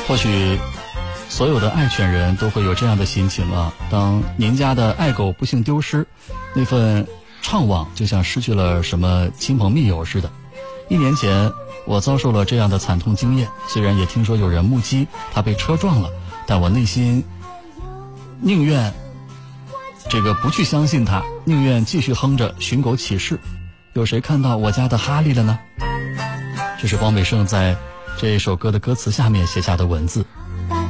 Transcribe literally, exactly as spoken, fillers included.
或许所有的爱犬人都会有这样的心情啊，当您家的爱狗不幸丢失，那份怅惘就像失去了什么亲朋密友似的。一年前我遭受了这样的惨痛经验，虽然也听说有人目击他被车撞了，但我内心宁愿这个不去相信他，宁愿继续哼着寻狗启事。有谁看到我家的哈利了呢？这是汪北胜在这首歌的歌词下面写下的文字。